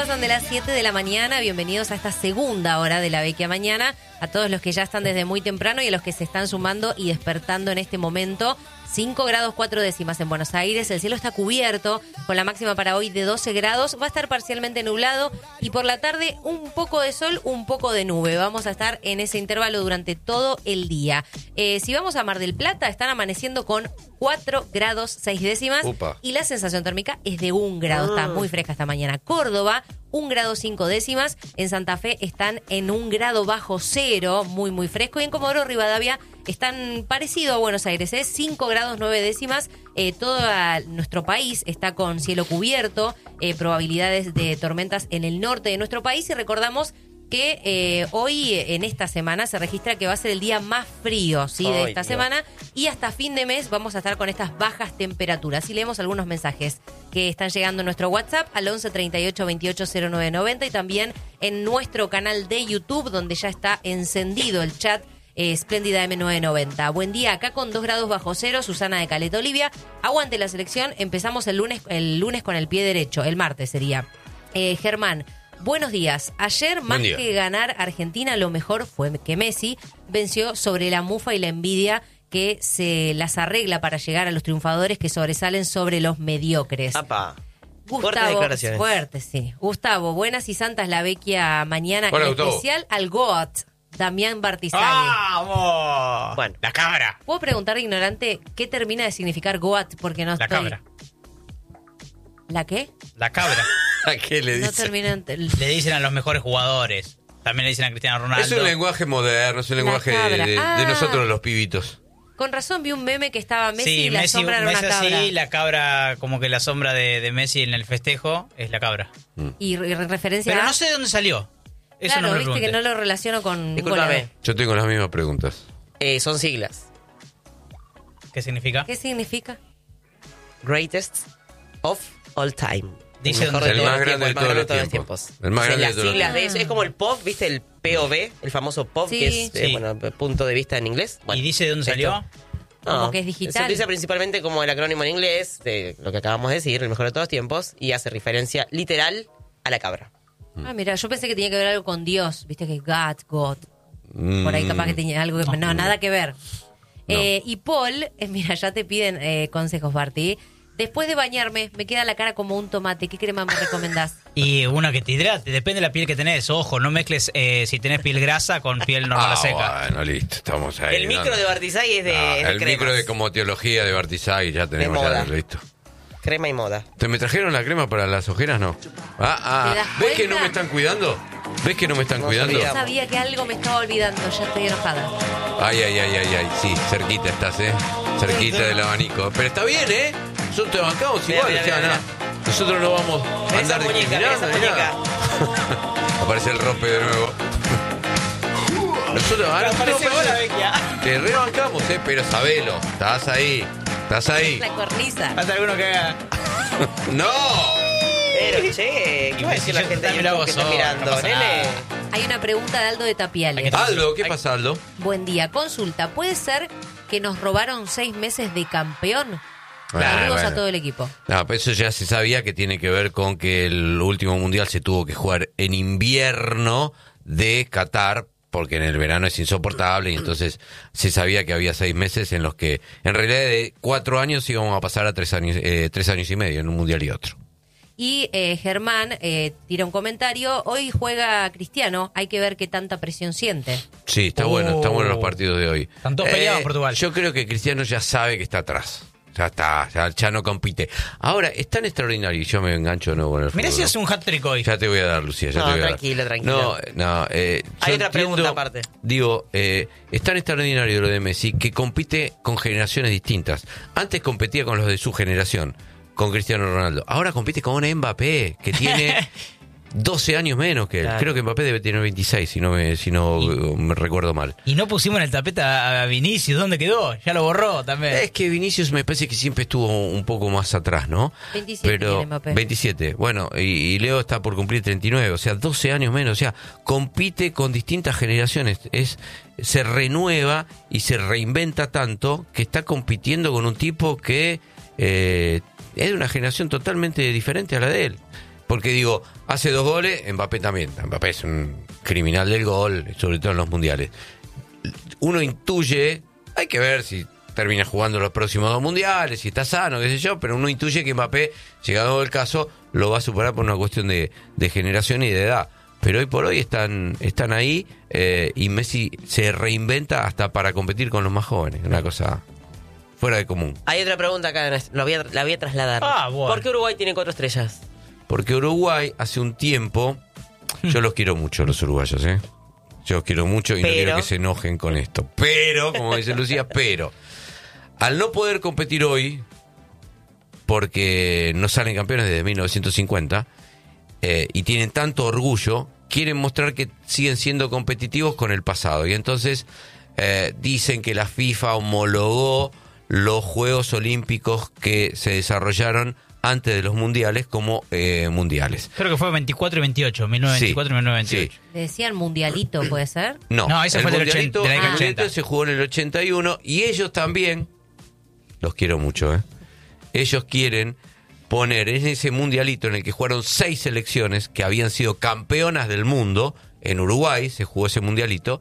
pasan de las 7 de la mañana. Bienvenidos a esta segunda hora de la Vecchia Mañana. A todos los que ya están desde muy temprano y a los que se están sumando y despertando en este momento. 5 grados 4 décimas en Buenos Aires. El cielo está cubierto con la máxima para hoy de 12 grados. Va a estar parcialmente nublado y por la tarde un poco de sol, un poco de nube. Vamos a estar en ese intervalo durante todo el día. Si vamos a Mar del Plata, están amaneciendo con 4 grados 6 décimas. Upa. Y la sensación térmica es de 1 grado. Está muy fresca esta mañana. Córdoba, 1 grado 5 décimas. En Santa Fe están en 1 grado bajo cero, muy fresco. Y en Comodoro Rivadavia están parecido a Buenos Aires, 5 grados 9 décimas. Todo nuestro país está con cielo cubierto, probabilidades de tormentas en el norte de nuestro país. Y recordamos que hoy, en esta semana, se registra que va a ser el día más frío, ¿sí? De esta semana. Y hasta fin de mes vamos a estar con estas bajas temperaturas. Y leemos algunos mensajes que están llegando en nuestro WhatsApp al 11 38 28 09 90 y también en nuestro canal de YouTube, donde ya está encendido el chat Espléndida M990. Buen día, acá con 2 grados bajo cero, Susana de Caleta Olivia. Aguante la selección, empezamos el lunes con el pie derecho, el martes sería. Germán, buenos días. Ayer, más que ganar Argentina, lo mejor fue que Messi venció sobre la mufa y la envidia que se las arregla para llegar a los triunfadores que sobresalen sobre los mediocres. ¡Apa! Gustavo, fuerte, sí. Gustavo, buenas y santas la Vecchia Mañana. Hola, en Gustavo. especial al GOAT, Damián Bartisani. ¡Vamos! Bueno, La cabra. ¿Puedo preguntar, ignorante, qué termina de significar GOAT? Porque no La estoy... cabra. ¿La qué? La cabra. ¿A qué le No dice? termina... Le dicen a los mejores jugadores. También le dicen a Cristiano Ronaldo. Es un lenguaje moderno, es un lenguaje cabra. de nosotros los pibitos. Con razón vi un meme que estaba Messi Sí, y la Messi, sombra era una Messi cabra. así, la cabra, como que la sombra de Messi en el festejo es la cabra. Y referencia Pero a... no sé de dónde salió. Eso Claro, no me viste que pregunté. no lo relaciono con... un discúlpame. goleador. Yo tengo las mismas preguntas. Son siglas. ¿Qué significa? ¿Qué significa? Greatest of all time. Dice mejor dónde de el todos más los grande de tiempos, todos el los más grande de tiempos. tiempos. El más Dicen grande de las todos los siglas de eso. Es como el POV, ¿viste? El POV, el famoso POV, Sí. que es Sí. bueno, punto de vista en inglés. Bueno, ¿Y dice de dónde esto. salió? Como que es digital. Se utiliza principalmente como el acrónimo en inglés, de lo que acabamos de decir, el mejor de todos los tiempos, y hace referencia literal a la cabra. Ah, mira, yo pensé que tenía que ver algo con Dios. Viste que God. Por ahí capaz que tenía algo que... No, nada que ver. Y Paul, mira, ya te piden consejos, Barty. Después de bañarme, me queda la cara como un tomate. ¿Qué crema me recomendás? Y una que te hidrate, depende de la piel que tenés. Ojo, no mezcles si tenés piel grasa con piel normal seca. Bueno, listo, estamos ahí. El micro de Bartisay es de, es de el cremas. micro de como teología de Bartisay, ya tenemos De moda. ya listo. Crema y moda. ¿Me trajeron la crema para las ojeras? No. ¿Te das ¿Ves que cuenta? no me están cuidando? ¿Ves que no me están No cuidando? sabía. Sabía que algo me estaba olvidando. Ya estoy enojada. Ay. Sí, cerquita estás, cerquita del abanico. Pero está bien, Nosotros te bancamos Mira, igual, mira, o sea, mira, nada. Nosotros no vamos a Esa andar muñeca, discriminando esa ni nada. Aparece el rompe de nuevo. Nosotros ahora Aparece vos la Vecchia. te rebancamos, pero sabelo. Estás ahí. La cornisa. Hasta alguno que haga. ¡No! Pero, che, ¿qué va a decir la Yo gente también lo hago que está solo, mirando? no pasa Nene. nada. Hay una pregunta de Aldo de Tapiales. Aldo, ¿qué pasa, Aldo? Buen día. Consulta. ¿Puede ser que nos robaron 6 meses de campeón? Saludos bueno. a todo el equipo. No, pero eso ya se sabía que tiene que ver con que el último mundial se tuvo que jugar en invierno de Qatar, porque en el verano es insoportable, y entonces se sabía que había 6 meses en los que, en realidad, de 4 años íbamos a pasar a 3 años y medio en un mundial y otro. Y Germán tira un comentario. Hoy juega Cristiano. Hay que ver qué tanta presión siente. Sí, está bueno, están buenos los partidos de hoy. Están todos peleados en Portugal. Yo creo que Cristiano ya sabe que está atrás. Ya está, ya no compite. Ahora, es tan extraordinario, y yo me engancho de nuevo con el Mirá fútbol, si hace un hat-trick hoy. Ya te voy a dar, Lucía, ya No, te voy a dar. tranquilo, tranquilo. No, Hay yo otra pregunta aparte. Digo, es tan extraordinario lo de Messi que compite con generaciones distintas. Antes competía con los de su generación, con Cristiano Ronaldo. Ahora compite con un Mbappé, que tiene 12 años menos que él. Claro. Creo que Mbappé debe tener 26, si no me recuerdo mal. Y no pusimos en el tapete a Vinicius. ¿Dónde quedó? Ya lo borró también. Es que Vinicius me parece que siempre estuvo un poco más atrás, ¿no? 27 tiene Mbappé. 27, bueno, y Leo está por cumplir 39, o sea, 12 años menos, o sea, compite con distintas generaciones, se renueva y se reinventa tanto que está compitiendo con un tipo que es de una generación totalmente diferente a la de él. Porque digo, hace 2 goles, Mbappé también. Mbappé es un criminal del gol, sobre todo en los mundiales. Uno intuye, hay que ver si termina jugando los próximos 2 mundiales, si está sano, qué sé yo, pero uno intuye que Mbappé, llegado el caso, lo va a superar por una cuestión de generación y de edad. Pero hoy por hoy están ahí y Messi se reinventa hasta para competir con los más jóvenes. Una cosa fuera de común. Hay otra pregunta acá, la voy a trasladar. Bueno. ¿Por qué Uruguay tiene 4 estrellas? Porque Uruguay hace un tiempo, yo los quiero mucho los uruguayos, yo los quiero mucho y no quiero que se enojen con esto. Pero, como dice Lucía, al no poder competir hoy, porque no salen campeones desde 1950, y tienen tanto orgullo, quieren mostrar que siguen siendo competitivos con el pasado. Y entonces dicen que la FIFA homologó los Juegos Olímpicos que se desarrollaron antes de los mundiales como mundiales. Creo que fue 24 y 28, 1924 y 1928. Sí. Le decían mundialito, ¿puede ser? No, ese fue del 80, de la década el mundialito 80. se jugó en el 81 y ellos también, los quiero mucho, ellos quieren poner en ese mundialito en el que jugaron 6 selecciones que habían sido campeonas del mundo, en Uruguay se jugó ese mundialito.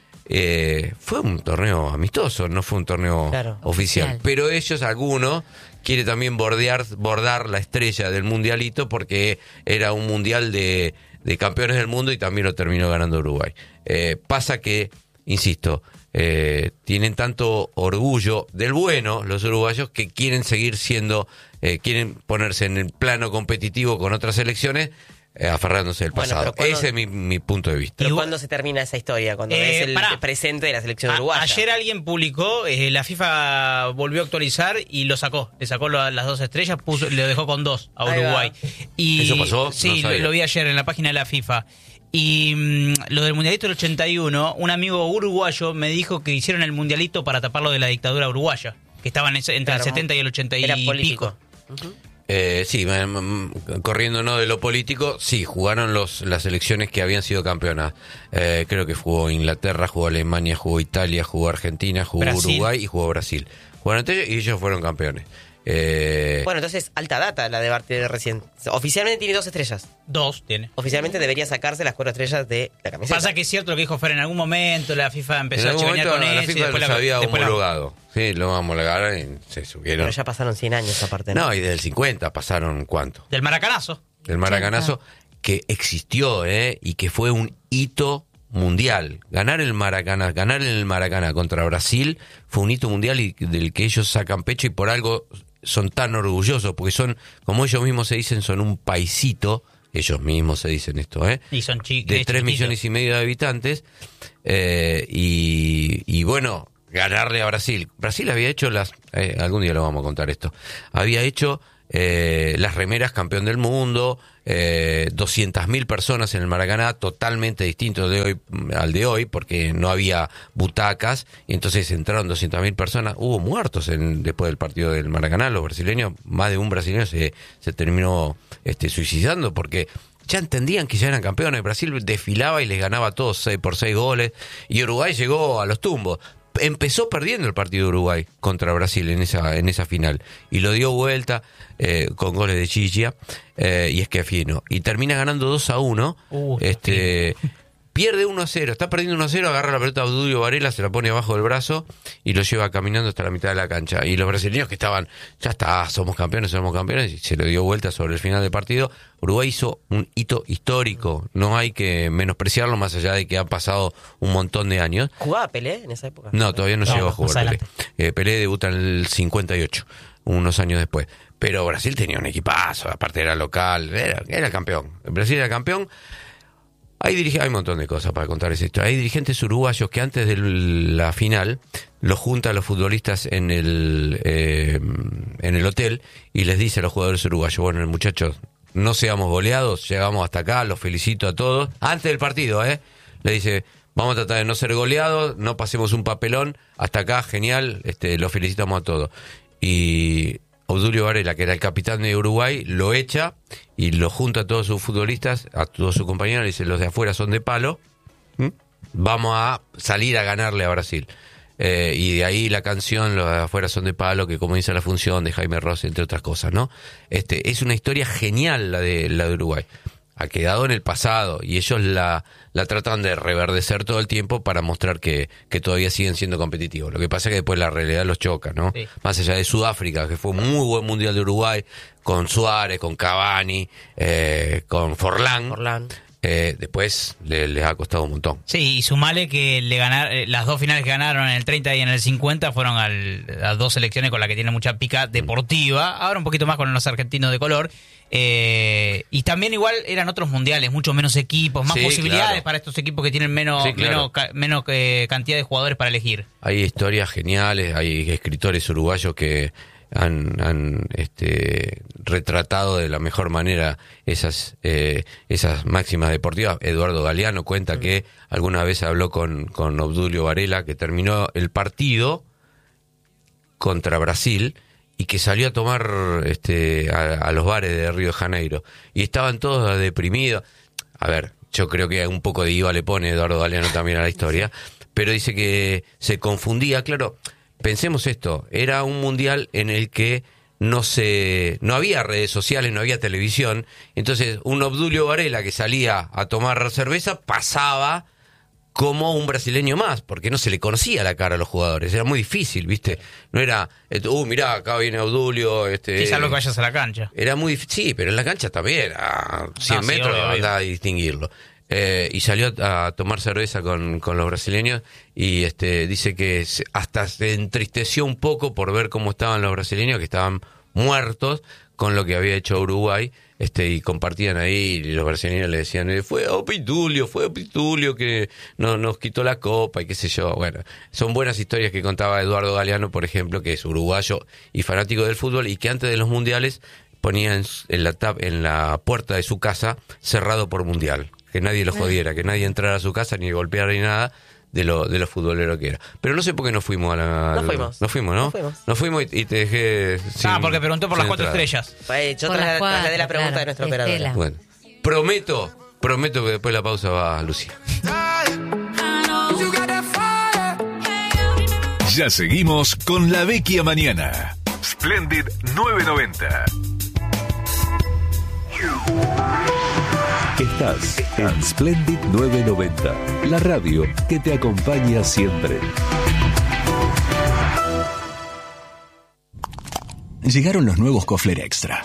Fue un torneo amistoso, no fue un torneo oficial. Pero ellos, algunos, quieren también bordar la estrella del mundialito porque era un mundial de campeones del mundo y también lo terminó ganando Uruguay. Pasa que, insisto, tienen tanto orgullo del bueno los uruguayos que quieren seguir siendo, quieren ponerse en el plano competitivo con otras selecciones, aferrándose del pasado. Ese es mi punto de vista. ¿Pero cuándo se termina esa historia? Cuando es el presente de la selección uruguaya. Ayer alguien publicó, la FIFA volvió a actualizar y lo sacó. Le sacó las 2 estrellas, le dejó con 2 a Uruguay. Y, ¿eso pasó? Sí, No lo vi ayer en la página de la FIFA. Y lo del mundialito del 81, un amigo uruguayo me dijo que hicieron el mundialito para taparlo de la dictadura uruguaya, que estaban entre el 70 y el 80 Era y político. pico. Sí, corriéndonos de lo político, sí, jugaron las selecciones que habían sido campeonas. Creo que jugó Inglaterra, jugó Alemania, jugó Italia, jugó Argentina, jugó Brasil. Uruguay y jugó Brasil. Jugaron entre ellos y ellos fueron campeones. Bueno, entonces, alta data la de Barty recién. Oficialmente tiene 2 estrellas. 2 tiene. Oficialmente debería sacarse las 4 estrellas de la camiseta. Pasa que es cierto lo que dijo Fer, en algún momento la FIFA empezó En a algún chivanear momento con la eso. FIFA los había homologado. Sí, lo homologaron y se subieron. Pero ya pasaron 100 años aparte. No, y desde el 50 pasaron, ¿cuánto? Del maracanazo. Del maracanazo que existió, y que fue un hito mundial. Ganar en el Maracaná contra Brasil fue un hito mundial y del que ellos sacan pecho y por algo son tan orgullosos, porque son, como ellos mismos se dicen, son un paisito, ellos mismos se dicen esto, Y son de 3 millones y medio de habitantes, y bueno, ganarle a Brasil. Brasil había hecho algún día lo vamos a contar esto, había hecho las remeras campeón del mundo, 200.000 personas en el Maracaná, totalmente distinto al de hoy, porque no había butacas, y entonces entraron 200.000 personas. Hubo muertos después del partido del Maracaná. Los brasileños, más de un brasileño se terminó suicidando, porque ya entendían que ya eran campeones. Brasil desfilaba y les ganaba a todos 6 goles, y Uruguay llegó a los tumbos. Empezó perdiendo el partido de Uruguay contra Brasil en esa final y lo dio vuelta con goles de Chichia y Esquiafino y termina ganando 2-1. Pierde 1-0, está perdiendo 1-0, agarra la pelota a Obdulio Varela, se la pone abajo del brazo y lo lleva caminando hasta la mitad de la cancha. Y los brasileños que estaban, ya está, somos campeones, y se lo dio vuelta sobre el final del partido. Uruguay hizo un hito histórico, no hay que menospreciarlo más allá de que han pasado un montón de años. ¿Jugaba Pelé en esa época? No, todavía no llegó a jugar Pelé. Pelé debuta en el 58, unos años después. Pero Brasil tenía un equipazo, aparte era local, era campeón. Brasil era campeón. Hay un montón de cosas para contar esto. Hay dirigentes uruguayos que antes de la final los junta a los futbolistas en el hotel y les dice a los jugadores uruguayos: bueno, muchachos, no seamos goleados, llegamos hasta acá, los felicito a todos. Antes del partido, le dice: vamos a tratar de no ser goleados, no pasemos un papelón, hasta acá, genial, los felicitamos a todos. Y Obdulio Varela, que era el capitán de Uruguay, lo echa y lo junta a todos sus futbolistas, a todos sus compañeros, y dice: los de afuera son de palo, vamos a salir a ganarle a Brasil. y de ahí la canción Los de afuera son de palo, que comienza la función de Jaime Ross, entre otras cosas, ¿no? Es una historia genial la de Uruguay. Ha quedado en el pasado y ellos la tratan de reverdecer todo el tiempo para mostrar que todavía siguen siendo competitivos. Lo que pasa es que después la realidad los choca, ¿no? Sí. Más allá de Sudáfrica, que fue un muy buen mundial de Uruguay, con Suárez, con Cavani, con Forlán. Después les ha costado un montón. Sí, y sumale que las dos finales que ganaron en el 30 y en el 50 fueron las dos selecciones con las que tiene mucha pica deportiva, ahora un poquito más con los argentinos de color. Y también igual eran otros mundiales, mucho menos equipos, más posibilidades para estos equipos que tienen menos cantidad de jugadores para elegir. Hay historias geniales, hay escritores uruguayos que han retratado de la mejor manera esas máximas deportivas. Eduardo Galeano cuenta que alguna vez habló con Obdulio Varela, que terminó el partido contra Brasil y que salió a tomar a los bares de Río de Janeiro y estaban todos deprimidos. A ver, yo creo que un poco de IVA le pone Eduardo Galeano también a la historia, pero dice que se confundía. Claro, pensemos esto, era un mundial en el que no había redes sociales, no había televisión, entonces un Obdulio Varela que salía a tomar cerveza pasaba como un brasileño más, porque no se le conocía la cara a los jugadores, era muy difícil, ¿viste? No era, mirá, acá viene Obdulio, Sí, salvo que vayas a la cancha. Era muy sí, pero en la cancha también, a 100 metros andaba a distinguirlo. Y salió a tomar cerveza con los brasileños y dice que hasta se entristeció un poco por ver cómo estaban los brasileños, que estaban muertos con lo que había hecho Uruguay, y compartían ahí, y los brasileños le decían, fue Pitulio que nos quitó la copa y qué sé yo. Bueno, son buenas historias que contaba Eduardo Galeano, por ejemplo, que es uruguayo y fanático del fútbol, y que antes de los mundiales ponía en la puerta de su casa cerrado por mundial, que nadie lo jodiera, que nadie entrara a su casa ni golpeara ni nada de lo futbolero que era. Pero no sé por qué no fuimos Nos fuimos y te dejé porque preguntó por las 4 estrellas. Yo trasladé la pregunta de nuestro operador. Bueno, prometo que después de la pausa va Lucía. Ya seguimos con La Vecchia Mañana. Splendid 990. Estás en Splendid 990, la radio que te acompaña siempre. Llegaron los nuevos Kofler Extra.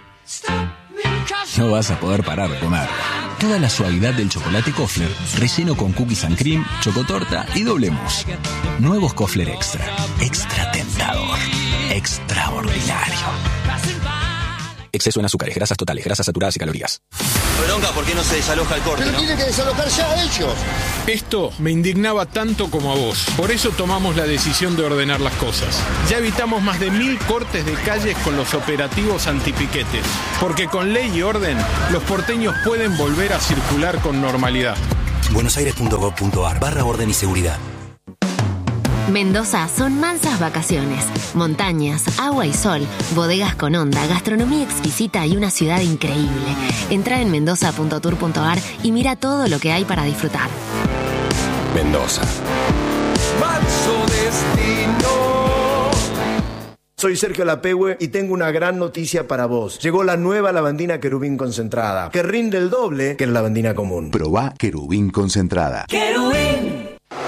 No vas a poder parar de comer. Toda la suavidad del chocolate Kofler, relleno con cookies and cream, chocotorta y doble mousse. Nuevos Kofler Extra. Extra tentador. Extraordinario. Exceso en azúcares, grasas totales, grasas saturadas y calorías. Bronca, ¿por qué no se desaloja el corte? Pero tiene que desalojar ya ellos. Esto me indignaba tanto como a vos. Por eso tomamos la decisión de ordenar las cosas. Ya evitamos más de 1000 cortes de calles con los operativos antipiquetes. Porque con ley y orden, los porteños pueden volver a circular con normalidad. buenosaires.gov.ar/orden y seguridad. Mendoza son mansas vacaciones, montañas, agua y sol, bodegas con onda, gastronomía exquisita y una ciudad increíble. Entra en mendoza.tour.ar y mira todo lo que hay para disfrutar. Mendoza. Manso destino. Soy Sergio Lapehue y tengo una gran noticia para vos. Llegó la nueva lavandina Querubín concentrada, que rinde el doble que la lavandina común. Probá Querubín concentrada. ¡Querubín!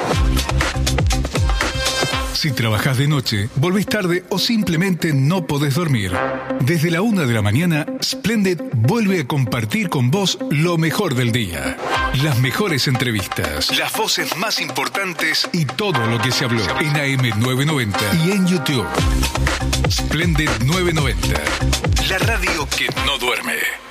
Si trabajás de noche, volvés tarde o simplemente no podés dormir. Desde la 1 de la mañana, Splendid vuelve a compartir con vos lo mejor del día. Las mejores entrevistas, las voces más importantes y todo lo que se habló en AM990 y en YouTube. Splendid 990, la radio que no duerme.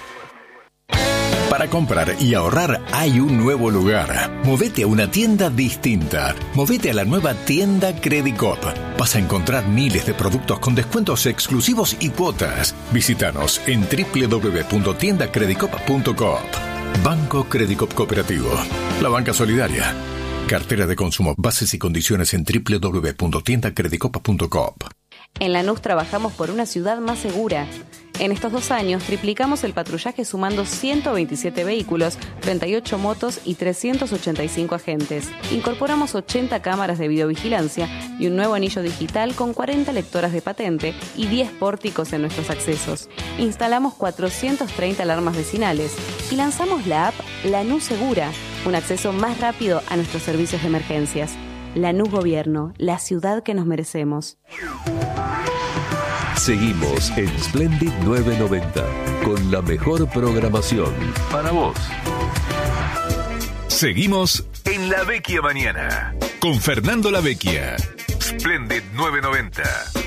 Para comprar y ahorrar hay un nuevo lugar. Movete a una tienda distinta. Movete a la nueva tienda Credicop. Vas a encontrar miles de productos con descuentos exclusivos y cuotas. Visítanos en www.tiendacredicop.coop. Banco Credicop Cooperativo. La banca solidaria. Cartera de consumo. Bases y condiciones en www.tiendacredicop.coop. En Lanús trabajamos por una ciudad más segura. En estos 2 años triplicamos el patrullaje sumando 127 vehículos, 38 motos y 385 agentes. Incorporamos 80 cámaras de videovigilancia y un nuevo anillo digital con 40 lectoras de patente y 10 pórticos en nuestros accesos. Instalamos 430 alarmas vecinales y lanzamos la app Lanús Segura, un acceso más rápido a nuestros servicios de emergencias. Lanús Gobierno, la ciudad que nos merecemos. Seguimos en Splendid 990 con la mejor programación para vos. Seguimos en La Vecchia Mañana con Fernando La Vecchia. Splendid 990.